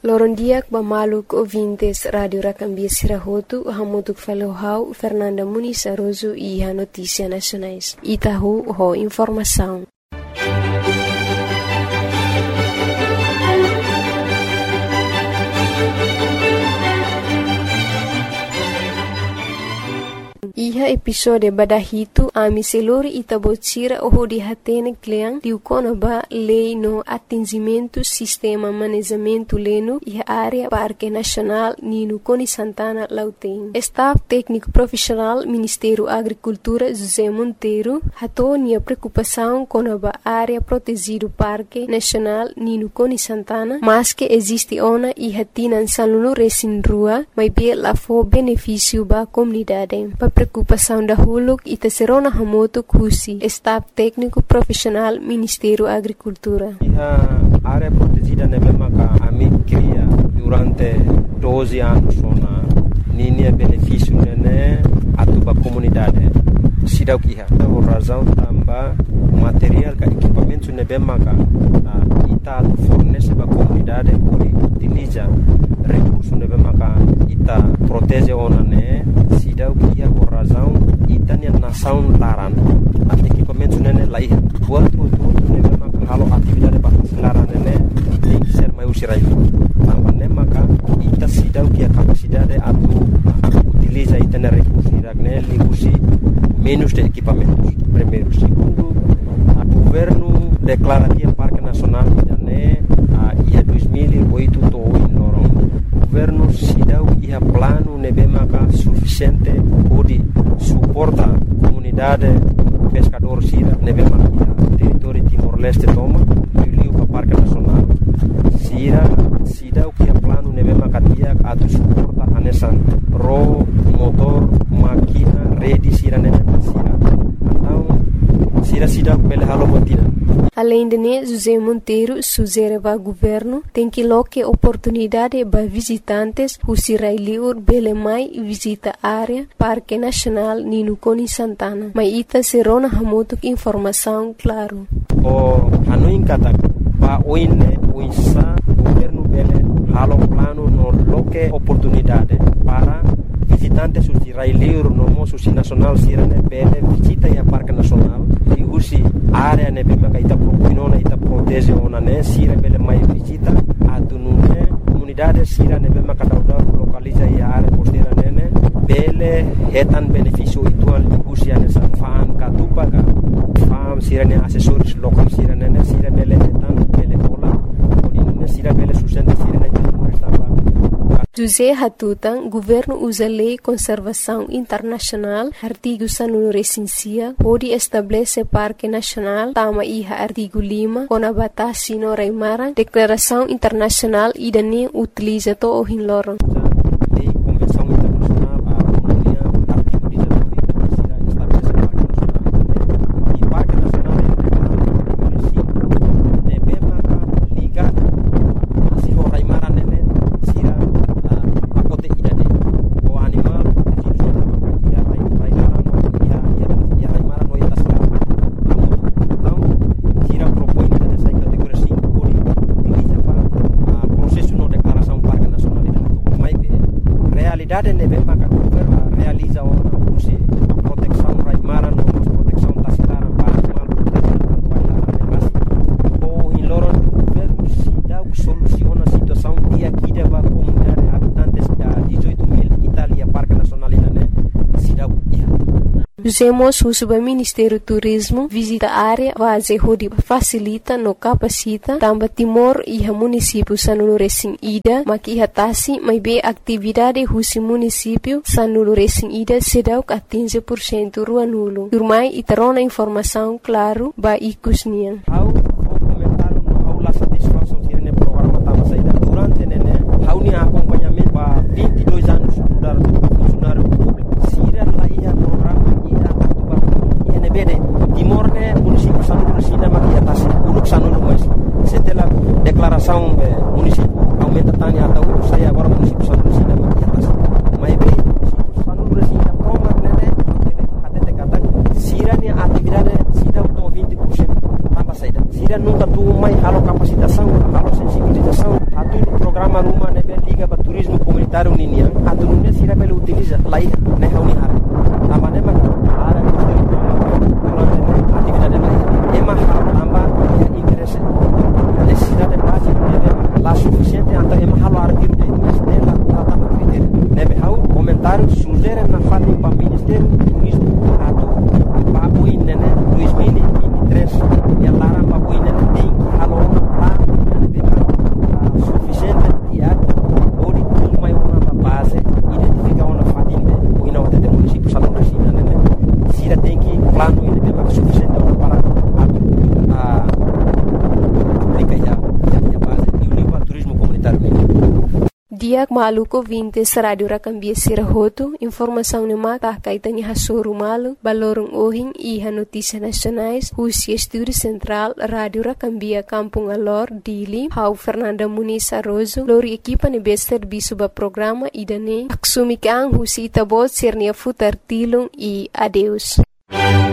Lorondiak Bamaluk ouvintes Rádio Racambia Sirahotu, Hamutuk Falohau, Fernanda Muniz Aroso e a Notícia Nacionais. Itahu, ho informação. Iha episode badahitu ami selori itabotira oho di hatene kleang diukona ba lei no atingimento sistema manejamento leno iha área Parque Nacional Nino Coni Santana Lauteng. Staff técnico profissional Ministério Agricultura José Monteiro hatonia preocupação com a área protegido Parque Nacional Nino Coni Santana, mas que existe ona iha tinan salunu resin rua, mas bem lá for benefício ba comunidade. Preocupação da Huluk e Tesserona Hamoto Kusi, Staff Técnico Profissional Ministério Agricultura. A área protegida na mesma que a mim cria durante 12 anos na linha benefício né a tua comunidade. Sidau que a razão também material que equipamento na mesma que ita fornece para a comunidade por utiliza recursos na mesma que ita protege ona né sidau que a razão itania nação laran at equipamento né lá ia buat tudo né mesma que halo atividade para laran né tem que ser mais usirai também né maka ita sidau que a capacidade atu utiliza itana recursos né liusi menos de equipamentos. Primeiro, segundo, o governo declara que o Parque Nacional né ia 2008 to in Lorong. O governo se dá ia plano nebemaka suficiente para suportar a comunidade pescador sira nebemaka território Timor-Leste toma e o Parque Nacional. Sira se dá que o plano nebemaka dia atu suporta anesan ro motor máquina rede sira nebemaka sira. Além de né, José Monteiro sugere ao governo tem que loque oportunidade para visitantes who sirailiur bele mai visita área Parque Nacional Nino Coni Santana. Mas ita serona hamutuk informação claro. O hanuin kata pa oine uisa governo bele halo plano no loque oportunidade para visitantes who sirailiur no moço nacional sirane bele visita ya Parque Nacional e usi área ne bema ka ita propinona ita protege ona ne sira bele mai visita atunune comunidade sira ne bema ka dauda localiza ya área costeira nene bele hetan benefício itual usi ane sa fan ka tupa ka fam sira ne assessores local sira nene sira bele hetan bele ola odine sira bele sustenta sira ne José Hatutan, governo usa lei conservação internacional, artigo sanunu recensia, pode estabelecer Parque Nacional, tama iha artigo 5, com a batasi no Raimaran, declaração internacional e dane utiliza to o hinloron. Usemos o Ministério Turismo visita a área base onde facilita no capacita também Timor e o município sanulu resin ida maki hatasi mai be atividade husi município sanulu resin ida sedau que 15% ruanulu. Turmai itarona informação claro ba ikusnian. Durante nene haunia acompanhamento para 22 anos do funcionário público. Sira lá ia programa INBD Timor ne município Sanulu Resina maki atas uruk Sanulu mas setelah declaração município aumenta tani atau saya agora município Sanulu Resina maki atas mai be município Sanulu Resina toma nene até kata sira ni atividade sida to 20% tambah saida sira nunca tu mai halo capacitação halo sensibilização atu programa numa Tiak maluco vintes Rádio Rakambia Sirahoto, informação no mata kaitani hasoru malu, balorong ohing iha notícias nacionais, Rússia Estúdio Central, Rádio Rakambia Kampung Alor, Dili, Hau Fernanda Muniz Arrozo, lori equipa ne bester bisuba programa idane, aksumi kang husi itabot sirnia futar tilung e adeus.